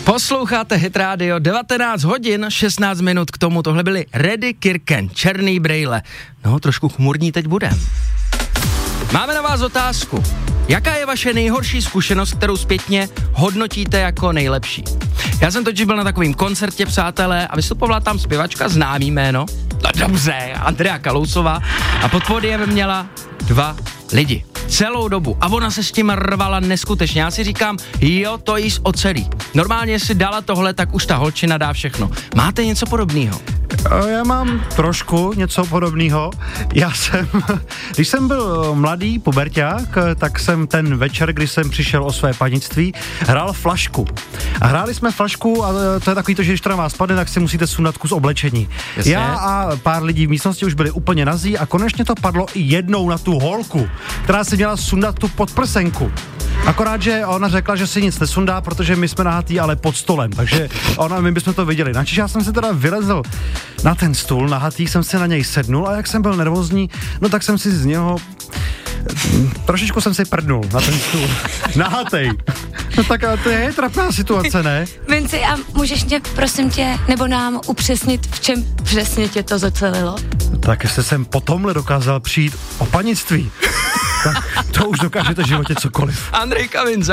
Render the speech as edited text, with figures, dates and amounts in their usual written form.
Posloucháte Hit Radio, 19 hodin, 16 minut k tomu, tohle byly Reddy Kirken, Černý brejle. No, trošku chmurní teď budem. Máme na vás otázku. Jaká je vaše nejhorší zkušenost, kterou zpětně hodnotíte jako nejlepší? Já jsem totiž byl na takovým koncertě, přátelé, a vystupovala tam zpěvačka, známý jméno, no dobře, Andrea Kalousová, a pod pódiem měla 2 lidi. Celou dobu. A ona se s tím rvala neskutečně. Já si říkám, jo, to jíst ocelí. Normálně, jestli dala tohle, tak už ta holčina dá všechno. Máte něco podobného? Já mám trošku něco podobného. Když jsem byl mladý puberťák, tak jsem ten večer, kdy jsem přišel o své panictví, hrál flašku. A hráli jsme flašku a to je takový to, že když to na vás spadne, tak si musíte sundat kus oblečení. Jasně. Já a pár lidí v místnosti už byli úplně nazí a konečně to padlo i jednou na tu holku, která si měla sundat tu podprsenku. Akorát, že ona řekla, že si nic nesundá, protože my jsme nahatý, ale pod stolem, takže my bychom to viděli. Načež já jsem si teda vylezl na ten stůl, nahatý, jsem si na něj sednul a jak jsem byl nervózní, no tak jsem si z něho trošičku jsem si prdnul na ten stůl. Nahatej. No tak to je trapná situace, ne? Vinci, a můžeš mě, prosím tě, nebo nám upřesnit, v čem přesně tě to zacelilo? Tak jestli jsem po tomhle dokázal přijít o panictví, tak to už dokážete v životě cokoliv. Andrej Kavinza.